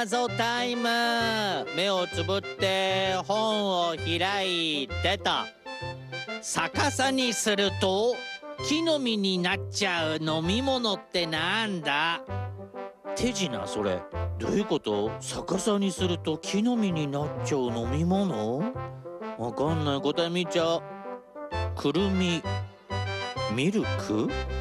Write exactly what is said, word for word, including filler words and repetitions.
謎タイム。目をつぶって本を開いてと。逆さにすると木の実になっちゃう飲み物ってなんだ？手品それ。どういうこと？逆さにすると木の実になっちゃう飲み物？わかんない。答え見ちゃう。くるみ。ミルク？